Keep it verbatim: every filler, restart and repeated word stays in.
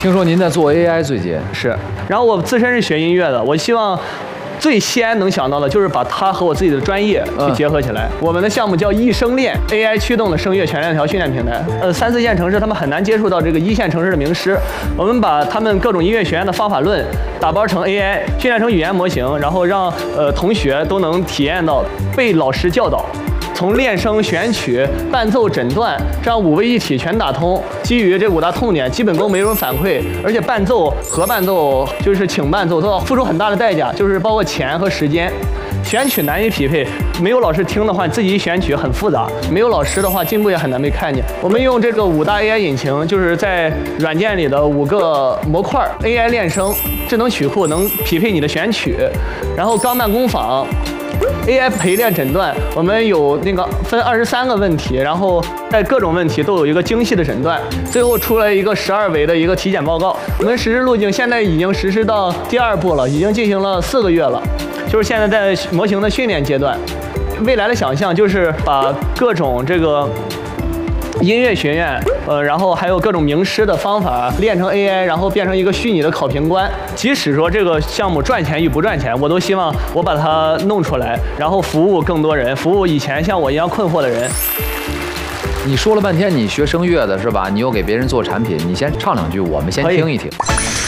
听说您在做 A I 最近是，然后我自身是学音乐的，我希望最先能想到的就是把它和我自己的专业去结合起来。嗯、我们的项目叫易声练 A I 驱动的声乐全链条训练平台。呃，三四线城市他们很难接触到这个一线城市的名师，我们把他们各种音乐学院的方法论打包成 A I， 训练成语言模型，然后让呃同学都能体验到被老师教导。从练声、选曲、伴奏、诊断这样五位一体全打通，基于这五大痛点，基本功没人反馈，而且伴奏和伴奏就是请伴奏都要付出很大的代价，就是包括钱和时间。选曲难以匹配，没有老师听的话，你自己选曲很复杂；没有老师的话，进步也很难被看见。我们用这个五大 A I 引擎，就是在软件里的五个模块 ：A I 练声、智能曲库能匹配你的选曲，然后钢伴工坊。A I 陪练诊断，我们有那个分二十三个问题，然后在各种问题都有一个精细的诊断，最后出来一个十二维的一个体检报告。我们实施路径现在已经实施到第二步了，已经进行了四个月了，就是现在在模型的训练阶段。未来的想象就是把各种这个音乐学院，呃，然后还有各种名师的方法练成 A I， 然后变成一个虚拟的考评官。即使说这个项目赚钱与不赚钱，我都希望我把它弄出来，然后服务更多人，服务以前像我一样困惑的人。 你说了半天你学声乐的是吧？你又给别人做产品，你先唱两句，我们先听一听。